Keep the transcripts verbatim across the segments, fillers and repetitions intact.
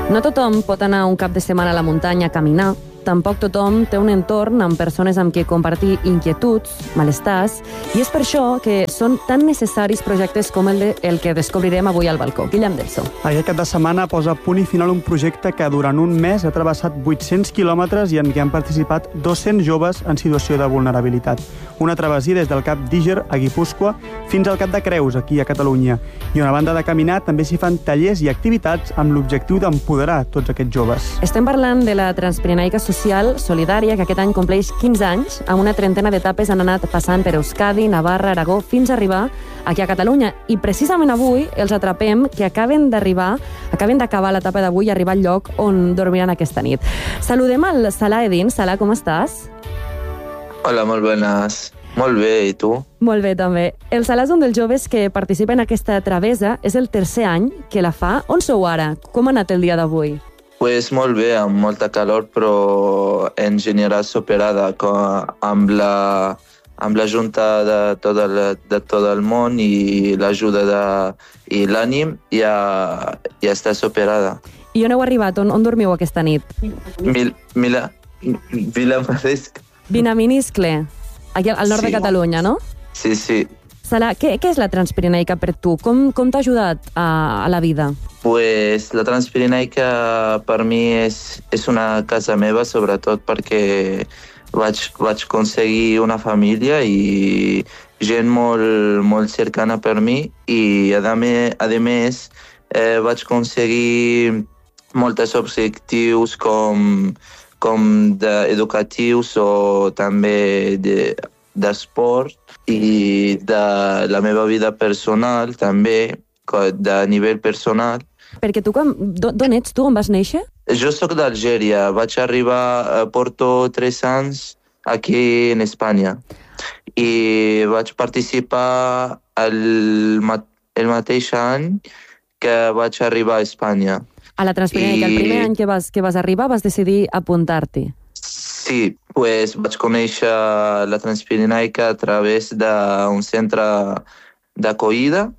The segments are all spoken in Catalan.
No tothom pot anar un cap de setmana a la muntanya a caminar. Tampoc tothom té un entorn amb persones amb qui compartir inquietuds, malestars, i és per això que són tan necessaris projectes com el, de, el que descobrirem avui al balcó. Guillem Delso. Aquest cap de setmana posa punt i final un projecte que durant un mes ha travessat vuit-cents quilòmetres i en què han participat dos-cents joves en situació de vulnerabilitat. Una travessia des del Cap d'Íger a Guipúscoa fins al Cap de Creus, aquí a Catalunya. I una banda de caminar també s'hi fan tallers i activitats amb l'objectiu d'empoderar tots aquests joves. Estem parlant de la Transpirenaica Social Solidària, que aquest any compleix quinze anys. Amb una trentena d'etapes han anat passant per Euskadi, Navarra, Aragó, fins a arribar aquí a Catalunya. I precisament avui els atrapem que acaben d'arribar, acaben d'acabar l'etapa d'avui i arribar al lloc on dormiran aquesta nit. Saludem al Salah Edin. Salah, com estàs? Hola, molt bones. Molt bé, i tu? Molt bé, també. El Salah és un dels joves que participa en aquesta travessa. És el tercer any que la fa. On sou ara? Com ha anat el dia d'avui? Pues molt bé, amb molta calor, però en general superada amb la, amb la junta de tot el, de tot el món i l'ajuda de, i l'ànim ja, ja està superada. I on heu arribat? On, on dormiu aquesta nit? Mil, mila, Vilamaniscle. Vinaminiscle, aquí al nord Sí. de Catalunya, no? Sí, sí. Salah, què, què és la Transpirenaica per tu? Com, com t'ha ajudat a, a la vida? Pues la Transpirenaica per mi és, és una casa meva, sobretot perquè vaig, vaig aconseguir una família i gent molt, molt cercana per mi i a més, a més eh, vaig aconseguir molts objectius com, com educatius o també de, d'esport i de la meva vida personal també, de nivell personal. Perquè tu, d'on ets tu? On vas néixer? Jo sóc d'Algèria. Vaig arribar, porto tres anys aquí en Espanya. I vaig participar el, el mateix any que vaig arribar a Espanya. A la Transpirenaica, I... el primer any que vas, que vas arribar, vas decidir apuntar-t'hi. Sí, pues vaig conèixer la Transpirenaica a través d'un centre d'acollida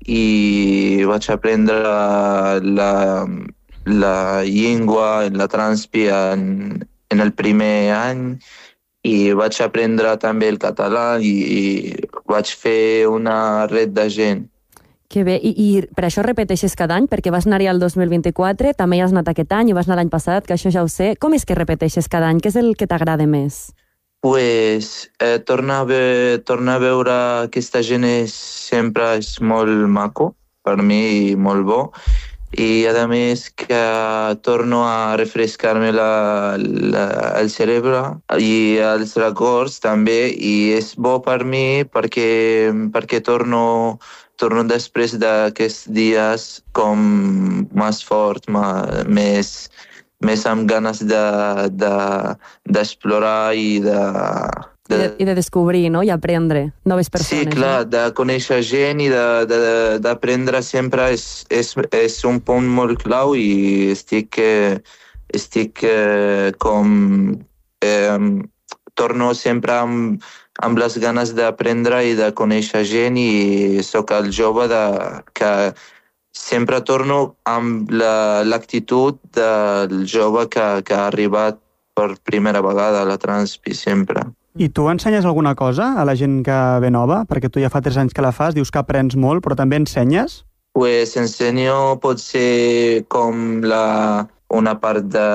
i vaig aprendre la, la llengua en la Transpi en, en el primer any i vaig aprendre també el català i, i vaig fer una red de gent. Que bé, I, i per això repeteixes cada any, perquè vas anar-hi el dos mil vint-i-quatre, també hi has anat aquest any i vas anar l'any passat, que això ja ho sé. Com és que repeteixes cada any? Què és el que t'agrada més? Pues eh, tornar, a ve, tornar a veure aquesta gent és, sempre és molt maco, per mi i molt bo, i a més que torno a refrescar-me la, la, el cerebre i els records també, i és bo per mi perquè, perquè torno, torno després d'aquests dies com més fort, més... més amb ganes d'explorar de, de, i de... De... I, de, I de descobrir, no? I aprendre noves persones. Sí, clar, de conèixer gent i d'aprendre sempre és, és, és un punt molt clau i estic, estic com... Eh, torno sempre amb, amb les ganes d'aprendre i de conèixer gent i sóc el jove de, que sempre torno amb l'actitud la, del jove que, que ha arribat per primera vegada a la Transpi, sempre. I tu ensenyes alguna cosa a la gent que ve nova? Perquè tu ja fa tres anys que la fas, dius que aprens molt, però també ensenyes? Pues ensenyo pot ser com la, una part de,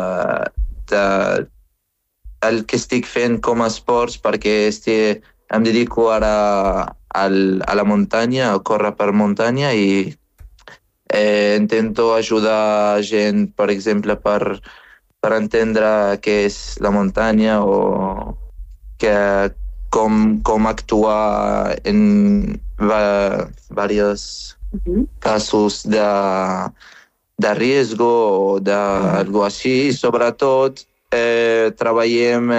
de el que estic fent com a esports, perquè estic, em dedico ara al, a la muntanya, a córrer per muntanya i Eh, intento ajudar gent, per exemple, per, per entendre què és la muntanya o que, com, com actuar en va, varios uh-huh. casos de, de riesgo o d'algo així. Sobretot, eh, treballem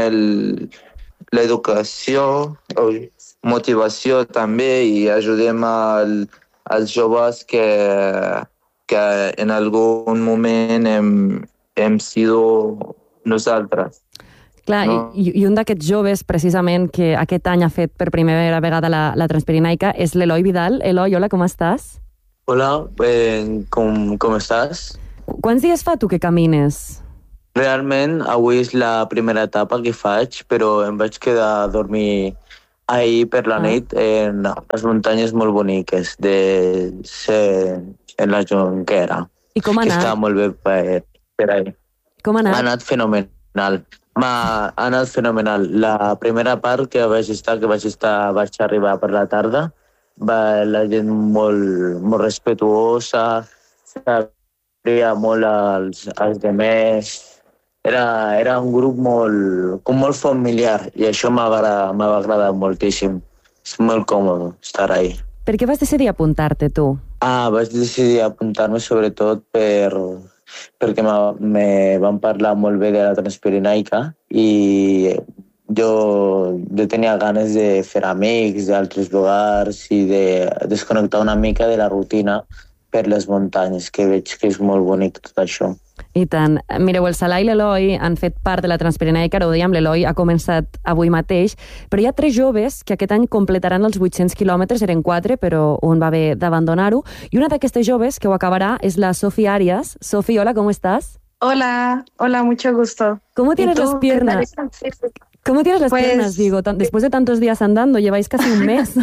l'educació, motivació també i ajudem al als joves que, que en algun moment hem, hem sido nosaltres. Clar, no? i, i un d'aquests joves, precisament, que aquest any ha fet per primera vegada la, la Transpirenaica és l'Eloi Vidal. Eloi, hola, com estàs? Hola, eh, com, com estàs? Quants dies fa tu que camines? Realment, avui és la primera etapa que faig, però em vaig quedar a dormir ahir per la nit en les muntanyes molt boniques de ser en la Jonquera. I com ha que anat? està molt bé per, per ahir. Com ha anat? Ha anat fenomenal. Ha anat fenomenal. La primera part que vaig estar, que vaig estar, vaig arribar per la tarda, va la gent molt, molt respetuosa, s'abria molt als, als demés. Era, era un grup molt, com molt familiar i això m'ha agradat moltíssim. És molt còmode estar ahí. Per què vas decidir apuntar-te, tu? Ah, vaig decidir apuntar-me sobretot per, perquè me van parlar molt bé de la Transpirenaica i jo, jo tenia ganes de fer amics d'altres lugars i de desconnectar una mica de la rutina per les muntanyes, que veig que és molt bonic tot això. I tant. Mireu, el Salah i l'Eloi han fet part de la Transpirenaica, ara ho dèiem, l'Eloi ha començat avui mateix, però hi ha tres joves que aquest any completaran els vuit-cents quilòmetres, eren quatre, però un va haver d'abandonar-ho, i una d'aquestes joves que ho acabarà és la Sofi Arias. Sofi, hola, ¿cómo estás? Hola, hola, mucho gusto. ¿Cómo tienes las piernas? ¿Cómo tienes las pues, piernas, digo? Después de tantos días andando, lleváis casi un mes.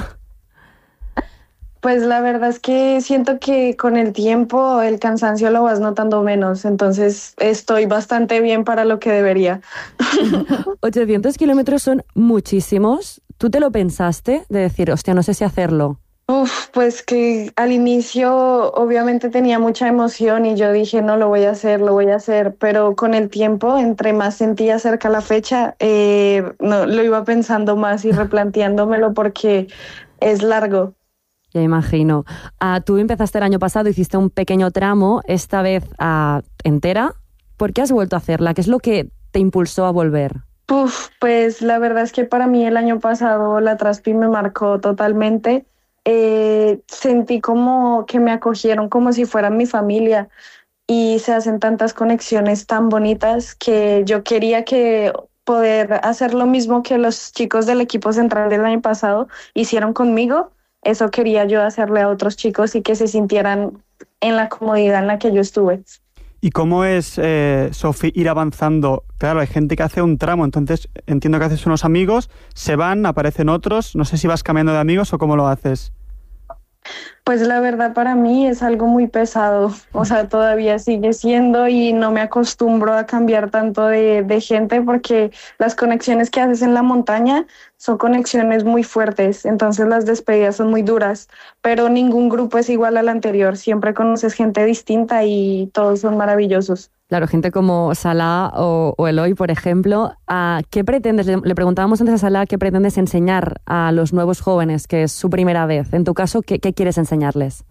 Pues la verdad es que siento que con el tiempo el cansancio lo vas notando menos, entonces estoy bastante bien para lo que debería. ochocientos kilómetros son muchísimos. ¿Tú te lo pensaste de decir, hostia, no sé si hacerlo? Uf, pues que al inicio obviamente tenía mucha emoción y yo dije, no, lo voy a hacer, lo voy a hacer, pero con el tiempo, entre más sentía cerca la fecha, eh, no, lo iba pensando más y replanteándomelo porque es largo. Ya imagino. Uh, tú empezaste el año pasado, hiciste un pequeño tramo, esta vez uh, entera. ¿Por qué has vuelto a hacerla? ¿Qué es lo que te impulsó a volver? Uf, pues la verdad es que para mí el año pasado la Transpi me marcó totalmente. Eh, sentí como que me acogieron como si fueran mi familia y se hacen tantas conexiones tan bonitas que yo quería que poder hacer lo mismo que los chicos del equipo central del año pasado hicieron conmigo. Eso quería yo hacerle a otros chicos y que se sintieran en la comodidad en la que yo estuve. ¿Y cómo es, eh, Sofi, ir avanzando? Claro, hay gente que hace un tramo, entonces entiendo que haces unos amigos, se van, aparecen otros, no sé si vas cambiando de amigos o cómo lo haces. Pues la verdad para mí es algo muy pesado, o sea, todavía sigue siendo y no me acostumbro a cambiar tanto de, de gente porque las conexiones que haces en la montaña son conexiones muy fuertes, entonces las despedidas son muy duras, pero ningún grupo es igual al anterior, siempre conoces gente distinta y todos son maravillosos. Claro, gente como Salah o, o Eloi, por ejemplo. ¿A ¿Qué pretendes? Le, le preguntábamos antes a Salah qué pretendes enseñar a los nuevos jóvenes, que es su primera vez. En tu caso, ¿qué, qué quieres enseñarles?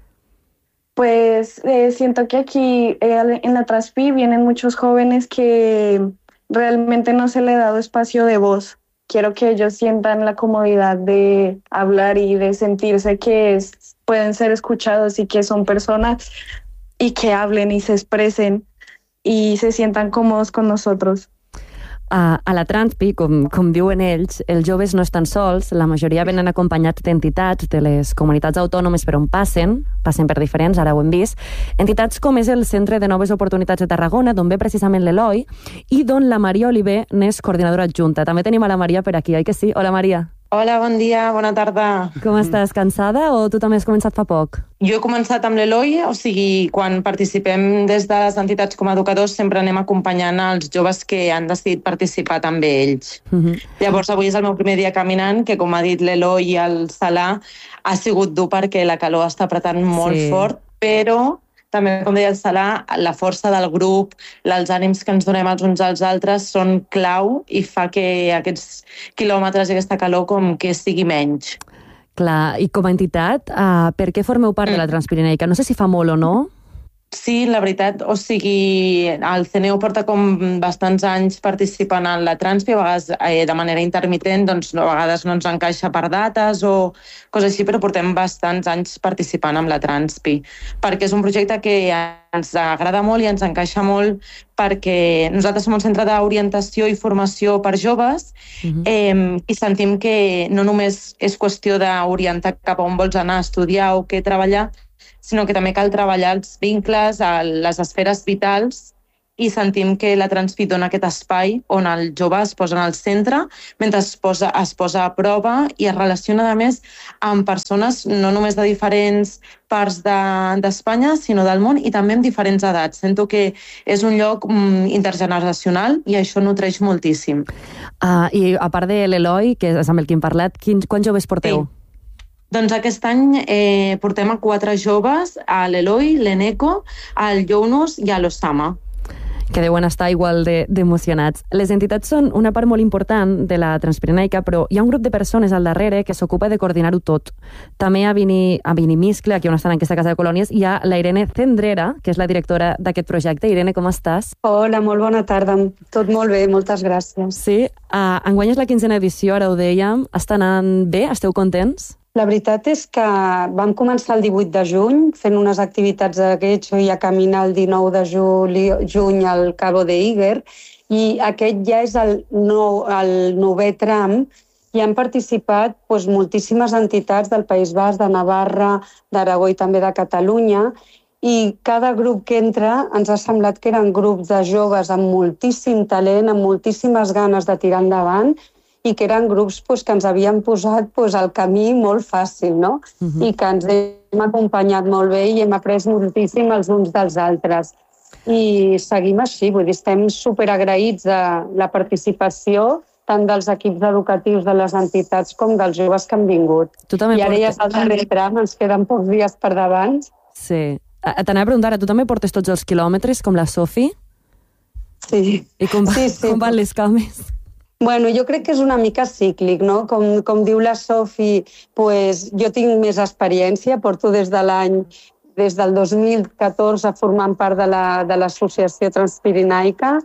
Pues eh, siento que aquí eh, en la Transpi vienen muchos jóvenes que realmente no se les ha dado espacio de voz. Quiero que ellos sientan la comodidad de hablar y de sentirse que es, pueden ser escuchados y que son personas y que hablen y se expresen i se sientan còmodes con nosotros. A, a la Transpi, com, com diuen ells, els joves no estan sols, la majoria venen acompanyats d'entitats de les comunitats autònomes per on passen, passen per diferents, ara ho hem vist, entitats com és el Centre de Noves Oportunitats de Tarragona, d'on ve precisament l'Eloi, i d'on la Maria Oliver n'és coordinadora adjunta. També tenim a la Maria per aquí, oi que sí? Hola, Maria. Hola, bon dia, bona tarda. Com estàs? Cansada o tu també has començat fa poc? Jo he començat amb l'Eloi, o sigui, quan participem des de les entitats com a educadors sempre anem acompanyant els joves que han decidit participar també ells. Uh-huh. Llavors, avui és el meu primer dia caminant, que com ha dit l'Eloi i el Salah, ha sigut dur perquè la calor està apretant molt sí. fort, però també, com deia el Salah, la força del grup, els ànims que ens donem els uns als altres són clau i fa que aquests quilòmetres i aquesta calor com que sigui menys. Clar, i com a entitat, uh, per què formeu part mm. de la Transpirenaica? No sé si fa molt o no. Sí, la veritat, o sigui, el C N E U porta com bastants anys participant en la Transpi, a vegades eh, de manera intermitent, doncs a vegades no ens encaixa per dates o coses així, però portem bastants anys participant amb la Transpi, perquè és un projecte que ens agrada molt i ens encaixa molt perquè nosaltres som un centre d'orientació i formació per joves uh-huh. eh, i sentim que no només és qüestió d'orientar cap a on vols anar a estudiar o què treballar, sinó que també cal treballar els vincles, les esferes vitals, i sentim que la Transfit dona aquest espai on el jove es posa en el centre mentre es posa, es posa a prova i es relaciona, a més, amb persones no només de diferents parts d'Espanya, de, sinó del món, i també amb diferents edats. Sento que és un lloc mm, intergeneracional i això nutreix moltíssim. Uh, I a part de l'Eloi, que és amb el que hem parlat, quins, quants joves porteu? Sí. Doncs aquest any eh, portem a quatre joves, a l'Eloi, l'Eneco, al Jounus i a l'Osama. Que deuen estar igual d'emocionats. De, Les entitats són una part molt important de la Transpirenaica, però hi ha un grup de persones al darrere que s'ocupa de coordinar-ho tot. També a Vini, a Vinimiscle, aquí on estan en aquesta casa de colònies, hi ha la Irene Cendrera, que és la directora d'aquest projecte. Irene, com estàs? Hola, molt bona tarda. Tot molt bé, moltes gràcies. Sí, uh, enguany és la quinzena edició, ara ho dèiem. Està anant bé? Esteu contents? La veritat és que vam començar el divuit de juny fent unes activitats de Getxo i a caminar el dinou de juny al Cabo de Iger, i aquest ja és el, nou, el novè tram i han participat doncs, moltíssimes entitats del País Basc, de Navarra, d'Aragó i també de Catalunya, i cada grup que entra ens ha semblat que eren grups de joves amb moltíssim talent, amb moltíssimes ganes de tirar endavant, i que eren grups pues, que ens havien posat pues, el camí molt fàcil, no? Uh-huh. I que ens hem acompanyat molt bé i hem après moltíssim els uns dels altres. I seguim així, vull dir, estem superagraïts de la participació tant dels equips educatius de les entitats com dels joves que han vingut. Tu també I ara portes... ja és el darrer tram, ens queden pocs dies per davant. Sí. T'anava a preguntar, tu també portes tots els quilòmetres, com la Sofi? Sí. I com, va, sí, sí. com van les cames? Bueno, jo crec que és una mica cíclic, no? Com, com diu la Sofi, pues, jo tinc més experiència, porto des de l'any, des del dos mil catorze formant part de l'Associació la, Transpirenaica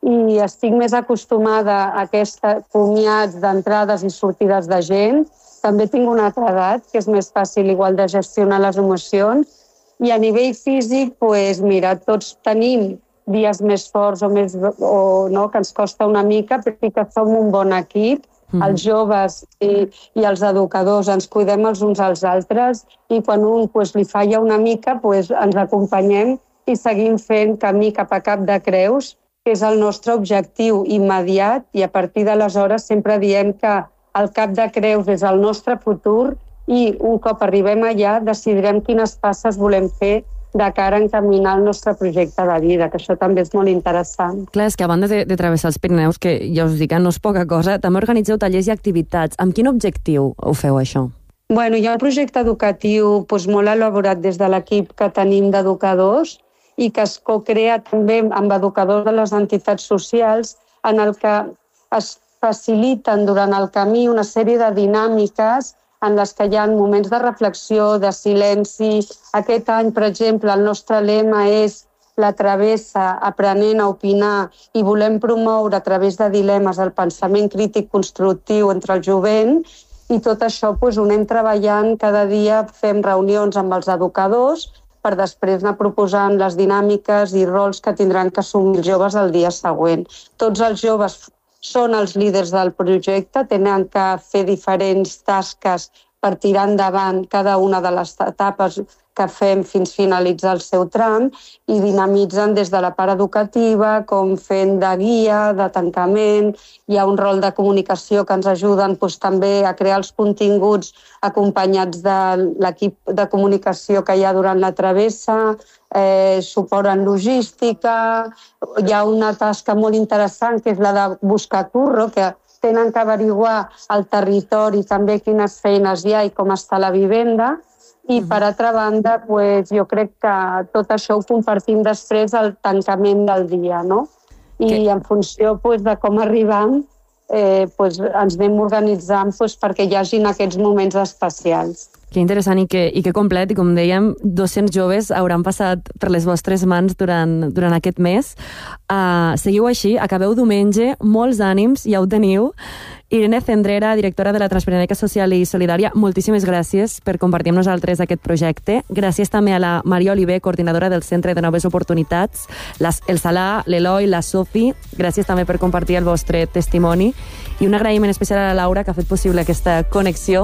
i estic més acostumada a aquests comiats d'entrades i sortides de gent. També tinc una altra edat, que és més fàcil igual de gestionar les emocions. I a nivell físic, pues, mira, tots tenim dies més forts o, més, o no, que ens costa una mica, però sí que som un bon equip. Mm. Els joves i, i els educadors ens cuidem els uns als altres i quan un pues, li falla una mica pues, ens acompanyem i seguim fent camí cap a Cap de Creus, que és el nostre objectiu immediat, i a partir d'aleshores sempre diem que el Cap de Creus és el nostre futur i un cop arribem allà decidirem quines passes volem fer de cara a encaminar el nostre projecte de vida, que això també és molt interessant. Clar, és que a banda de, de travessar els Pirineus, que ja us dic que no és poca cosa, també organitzeu tallers i activitats. Amb quin objectiu ho feu, això? Bueno, hi ha un projecte educatiu doncs, molt elaborat des de l'equip que tenim d'educadors i que es co-crea també amb educadors de les entitats socials, en el que es faciliten durant el camí una sèrie de dinàmiques en les que hi ha moments de reflexió, de silenci. Aquest any, per exemple, el nostre lema és la travessa aprenent a opinar i volem promoure a través de dilemes el pensament crític constructiu entre el jovent i tot això doncs, ho anem treballant cada dia, fem reunions amb els educadors per després anar proposant les dinàmiques i rols que tindran que assumir els joves el dia següent. Tots els joves són els líders del projecte, tenen que fer diferents tasques per tirar endavant cada una de les etapes que fem fins finalitzar el seu tram i dinamitzen des de la part educativa, com fent de guia, de tancament. Hi ha un rol de comunicació que ens ajuden doncs, també a crear els continguts acompanyats de l'equip de comunicació que hi ha durant la travessa, eh, suport en logística. Hi ha una tasca molt interessant que és la de buscar curro, que tenen que averiguar el territori, també quines feines hi ha i com està la vivenda. I, per altra banda, pues, jo crec que tot això ho compartim després al tancament del dia, no? I que... en funció pues, de com arribam, eh, pues, ens anem organitzant pues, perquè hi hagin aquests moments especials. Que interessant i que, i que complet, i com dèiem, dos-cents joves hauran passat per les vostres mans durant, durant aquest mes. Uh, seguiu així, acabeu diumenge, molts ànims, ja ho teniu. Irene Cendrera, directora de la Transpirenaica Social i Solidària, moltíssimes gràcies per compartir amb nosaltres aquest projecte. Gràcies també a la Maria Oliver, coordinadora del Centre de Noves Oportunitats, les, el Salà, l'Eloi, la Sofi. Gràcies també per compartir el vostre testimoni. I un agraïment especial a la Laura, que ha fet possible aquesta connexió.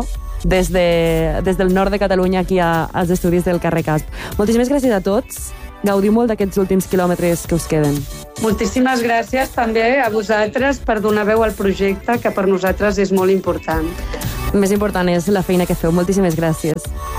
des, de, des del nord de Catalunya aquí a, als estudis del carrer Casp. Moltíssimes gràcies a tots. Gaudiu molt d'aquests últims quilòmetres que us queden. Moltíssimes gràcies també a vosaltres per donar veu al projecte, que per nosaltres és molt important. Més important és la feina que feu. Moltíssimes gràcies.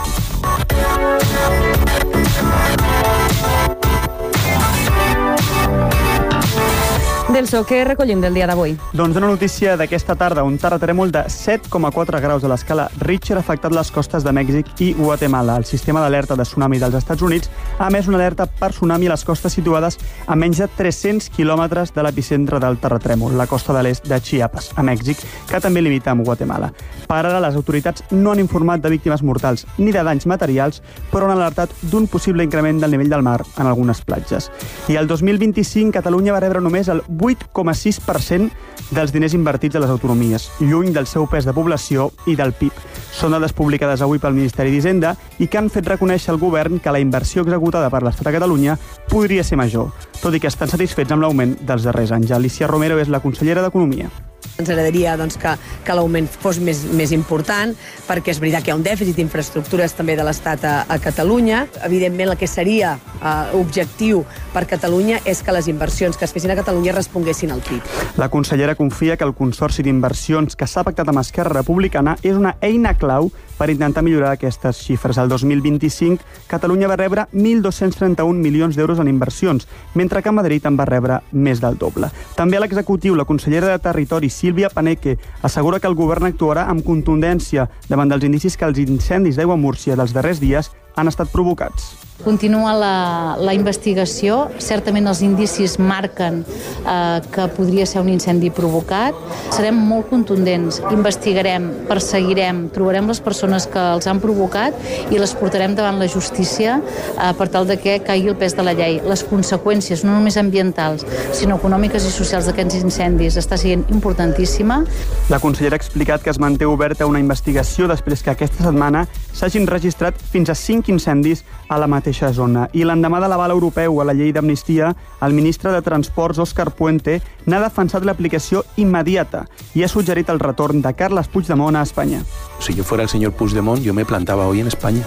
Delso, què recollim del dia d'avui? Doncs una notícia d'aquesta tarda. Un terratrèmol de set coma quatre graus a l'escala Richter ha afectat les costes de Mèxic i Guatemala. El sistema d'alerta de tsunami dels Estats Units ha emès una alerta per tsunami a les costes situades a menys de tres-cents quilòmetres de l'epicentre del terratrèmol, la costa de l'est de Chiapas, a Mèxic, que també limita amb Guatemala. Per ara, les autoritats no han informat de víctimes mortals ni de danys materials, però han alertat d'un possible increment del nivell del mar en algunes platges. I el dos mil vint-i-cinc, Catalunya va rebre només el vuit coma sis per cent dels diners invertits a les autonomies, lluny del seu pes de població i del P I B. Són dades publicades avui pel Ministeri d'Hisenda i que han fet reconèixer al govern que la inversió executada per l'Estat a Catalunya podria ser major, tot i que estan satisfets amb l'augment dels darrers anys. Alicia Romero és la consellera d'Economia. Ens agradaria doncs, que, que l'augment fos més, més important, perquè és veritat que hi ha un dèficit d'infraestructures també de l'Estat a, a Catalunya. Evidentment, el que seria uh, objectiu per Catalunya és que les inversions que es fessin a Catalunya responguessin al P I B. La consellera confia que el Consorci d'Inversions que s'ha pactat amb Esquerra Republicana és una eina clau per intentar millorar aquestes xifres. El dos mil vint-i-cinc, Catalunya va rebre mil dos-cents trenta-un milions d'euros en inversions, mentre que Madrid en va rebre més del doble. També a l'executiu, la consellera de Territori, Sílvia Paneque, assegura que el govern actuarà amb contundència davant dels indicis que els incendis d'Aigua Múrcia dels darrers dies han estat provocats. Continua la, la investigació. Certament els indicis marquen eh, que podria ser un incendi provocat. Serem molt contundents. Investigarem, perseguirem, trobarem les persones que els han provocat i les portarem davant la justícia eh, per tal de que caigui el pes de la llei. Les conseqüències, no només ambientals, sinó econòmiques i socials d'aquests incendis, està sent importantíssima. La consellera ha explicat que es manté oberta una investigació després que aquesta setmana s'hagin registrat fins a cinc incendis a la mateixa zona. I l'endemà de l'aval europeu a la llei d'amnistia, el ministre de Transports, Òscar Puente, n'ha defensat l'aplicació immediata i ha suggerit el retorn de Carles Puigdemont a Espanya. Si yo fuera el señor Puigdemont, yo me plantaba hoy en España,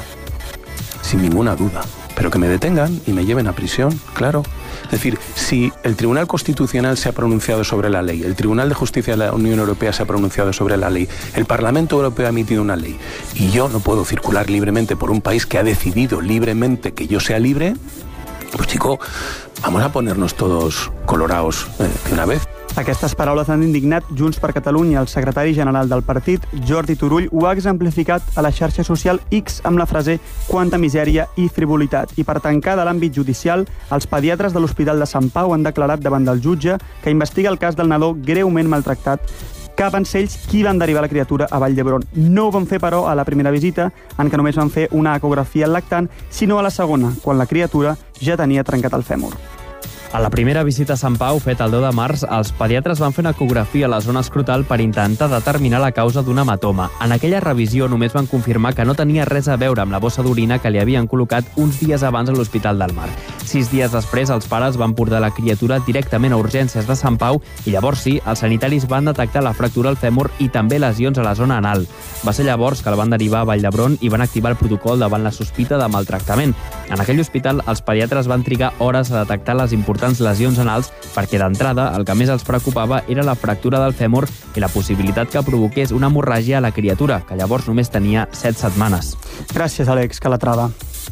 sin ninguna duda. Pero que me detengan y me lleven a prisión, claro. Es decir, si el Tribunal Constitucional se ha pronunciado sobre la ley, el Tribunal de Justicia de la Unión Europea se ha pronunciado sobre la ley, el Parlamento Europeo ha emitido una ley, y yo no puedo circular libremente por un país que ha decidido libremente que yo sea libre, pues chico, vamos a ponernos todos colorados eh, de una vez. Aquestes paraules han indignat Junts per Catalunya. El secretari general del partit, Jordi Turull, ho ha exemplificat a la xarxa social X amb la frase «quanta misèria i frivolitat». I per tancar de l'àmbit judicial, els pediatres de l'Hospital de Sant Pau han declarat davant del jutge que investiga el cas del nadó greument maltractat, que van ser ells qui van derivar la criatura a Vall d'Hebron. No ho van fer, però, a la primera visita, en què només van fer una ecografia al lactant, sinó a la segona, quan la criatura ja tenia trencat el fèmur. A la primera visita a Sant Pau, feta el deu de març, els pediatres van fer una ecografia a la zona escrotal per intentar determinar la causa d'un hematoma. En aquella revisió només van confirmar que no tenia res a veure amb la bossa d'orina que li havien col·locat uns dies abans a l'Hospital del Mar. Sis dies després, els pares van portar la criatura directament a urgències de Sant Pau i llavors sí, els sanitaris van detectar la fractura al fèmur i també lesions a la zona anal. Va ser llavors que el van derivar a Vall d'Hebron i van activar el protocol davant la sospita de maltractament. En aquell hospital, els pediatres van trigar hores a detectar les importants lesions anals perquè d'entrada el que més els preocupava era la fractura del fèmur i la possibilitat que provoqués una hemorràgia a la criatura, que llavors només tenia set setmanes. Gràcies, Àlex Calatrava.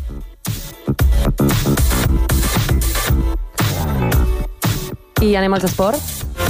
I anem als esports.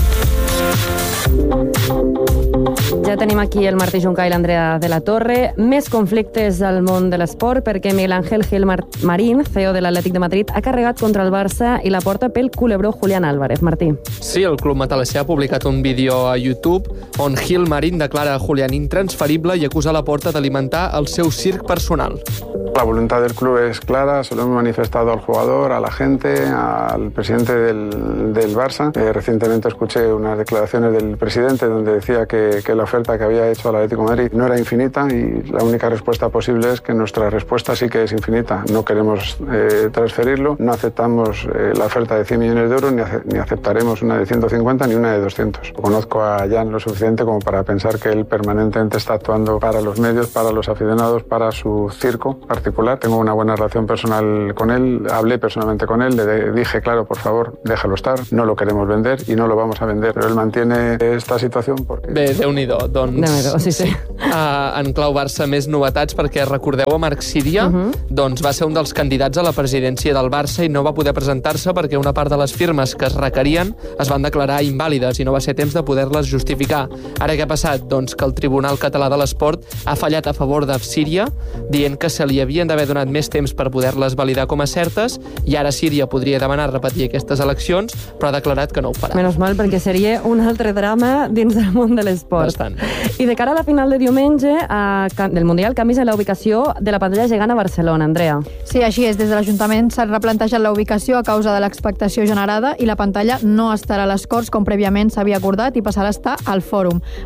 Ja tenim aquí el Martí Juncà i l'Andrea de la Torre. Més conflictes al món de l'esport perquè Miguel Ángel Gil Marín, C E O de l'Atlètic de Madrid, ha carregat contra el Barça i la porta pel culebró Julián Álvarez. Martí. Sí, el club matalasser ha publicat un vídeo a YouTube on Gil Marín declara a Julián intransferible i acusa la porta d'alimentar el seu circ personal. La voluntad del club es clara, se lo hemos manifestado al jugador, a la gente, al presidente del, del Barça. Eh, recientemente escuché unas declaraciones del presidente donde decía que, que la oferta que había hecho al Atlético de Madrid no era infinita y la única respuesta posible es que nuestra respuesta sí que es infinita. No queremos eh, transferirlo, no aceptamos eh, la oferta de cien millones de euros ni, ace ni aceptaremos una de ciento cincuenta ni una de doscientos. Conozco a Jan lo suficiente como para pensar que él permanentemente está actuando para los medios, para los aficionados, para su circo particular. Tengo una buena relación personal con él, hablé personalmente con él, le dije, claro, por favor, déjalo estar, no lo queremos vender y no lo vamos a vender, però él mantiene esta situació perquè... Bé, Déu-n'hi-do, doncs... Déu-n'hi-do, sí, sí. Uh, en clau Barça, més novetats, perquè recordeu a Marc Síria, uh -huh. doncs va ser un dels candidats a la presidència del Barça i no va poder presentar-se perquè una part de les firmes que es requerien es van declarar invàlides i no va ser temps de poder-les justificar. Ara què ha passat? Doncs que el Tribunal Català de l'Esport ha fallat a favor de Síria, dient que se li havien d'haver donat més temps per poder-les validar com a certes i ara Síria podria demanar repetir aquestes eleccions, però ha declarat que no ho farà. Menys mal, perquè seria un altre drama dins del món de l'esport. Bastant. I de cara a la final de diumenge eh, del Mundial, canvis en la ubicació de la pantalla gegant a Barcelona. Andrea. Sí, així és. Des de l'Ajuntament s'ha replantejat la ubicació a causa de l'expectació generada i la pantalla no estarà a les Corts com prèviament s'havia acordat i passarà a estar al Fòrum.